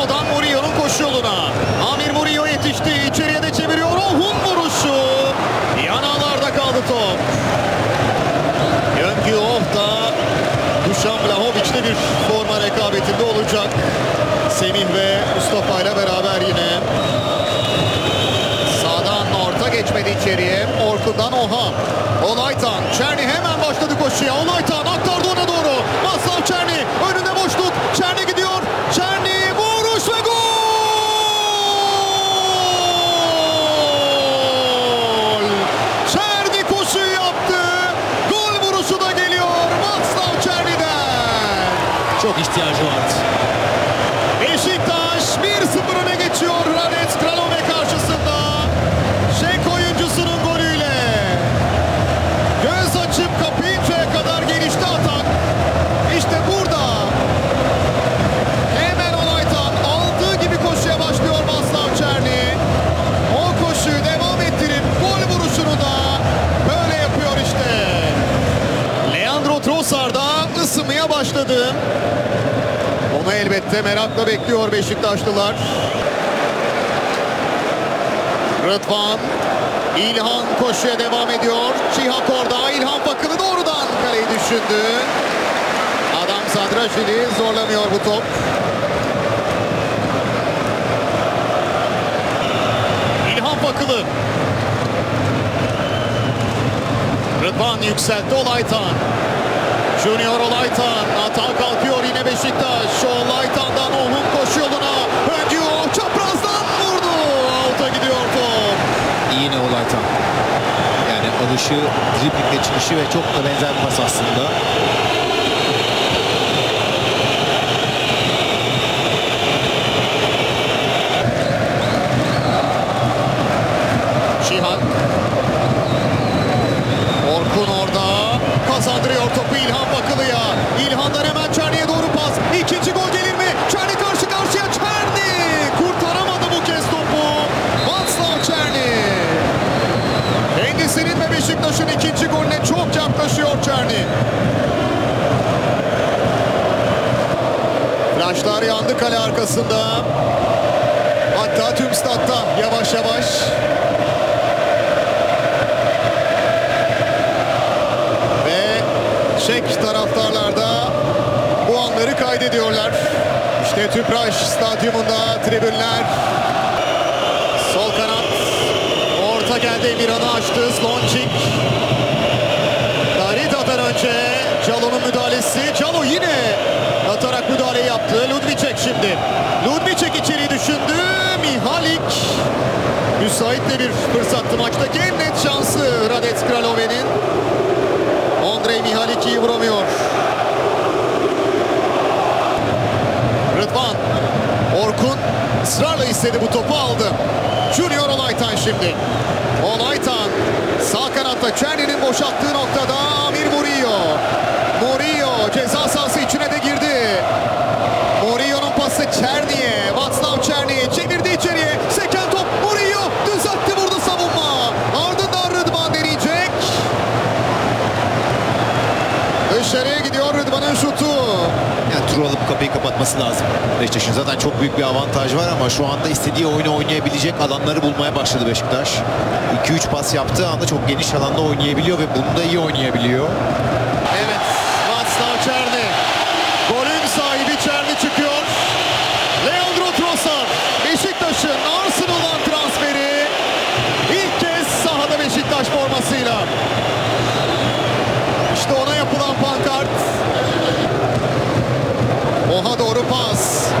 Camo'dan Murillo'nun koşu yoluna. Amir Murillo yetişti. İçeriye de çeviriyor. Ohun vuruşu. Yanağlarda kaldı top. Yönki Oh'da Dušan Vlahovic'le bir forma rekabetinde olacak. Semih ve Mustafa ile beraber yine. Sağdan orta geçmedi içeriye. Orkun'dan Oha. Olaytan. Çerni hemen başladı koşuya. Olaytan aktardı ona doğru. Václav Černý. Önünde boşluk. Černý gidiyor. Černý vuruş ve gol! Černý koşuyu yaptı. Gol vuruşu da geliyor. Václav Černy'den. Çok ihtiyacı vardı. Beşiktaş 1-0 öne geçiyor Hradec Kralove karşısında. Çek oyuncusunun golüyle. Göz açıp kapayıncaya kadar gelişti atak. İşte burada. Hemen Olaytan aldığı gibi koşuya başlıyor Václav Černý. O koşuyu devam ettirip gol vuruşunu da böyle yapıyor işte. Leandro Trossard da ısınmaya başladı. Onu elbette merakla bekliyor Beşiktaşlılar. Rıdvan, İlhan koşuya devam ediyor. Cihak orada, İlhan Bakılı doğrudan kaleyi düşündü. Adam Sadraşvili zorlamıyor bu top. İlhan Bakılı. Rıdvan yükseltti Olaytan. Junior Olaytan. Atağa kalkıyor yine Beşiktaş. Olaytan'dan Ohun koşu yoluna. Öncü çaprazdan vurdu. Out'a gidiyor top. Yine Olaytan. Yani alışı, driblingle çıkışı ve çok da benzer bir pas aslında. Şihan. Orkun orada. Kazandırıyor topu İlhan Bakılı'ya. İlhan'dan hemen Černy'e doğru pas. İkinci gol gelir mi? Černý karşı karşıya. Černý kurtaramadı bu kez topu. Václav Černý. Kendisinin ve Beşiktaş'ın ikinci golüne çok yaklaşıyor Černý. Flaşlar yandı kale arkasında. Hatta tüm statta yavaş yavaş. Çek taraftarlar da bu anları kaydediyorlar. İşte Tüpraş Stadyumunda tribünler. Sol kanat. Orta geldi, Emirhan'ı açtı. Slončík. Darida'dan önce Calo'nun müdahalesi. Calo yine atarak müdahale yaptı. Ludvíček şimdi. Ludvíček içeriği düşündü. Mihalik. Müsait de bir fırsattı. Maçtaki en net şansı Hradec Kralove'nin. Ondrej Mihalik iyi vuramıyor. Rıdvan. Orkun ısrarla istedi, bu topu aldı. Junior Olaytan şimdi. Olaytan sağ kanatta Černy'nin boşalttığı noktada Amir Murillo. Murillo ceza sahası içine de girdi. Murillo'nun pası Černy'e. Václav Černý çevirdi içeriye. Seken top Murillo. Düz attı, vurdu savunma. Ardından Rıdvan deneyecek. Dışarıya gidiyor Rıdvan'ın şutu. Yani tur alıp kapıyı kapatması lazım. Beşiktaş'ın zaten çok büyük bir avantaj var ama şu anda istediği oyunu oynayabilecek alanları bulmaya başladı Beşiktaş. 2-3 pas yaptığı anda çok geniş alanda oynayabiliyor ve bunu da iyi oynayabiliyor. Evet, Václav Černý. Golün sahibi Černý çıkıyor. Leandro Trossard, Beşiktaş'ın Arsenal'dan transferi. İlk kez sahada Beşiktaş formasıyla. İşte ona yapılan pankart. Oha doğru pas.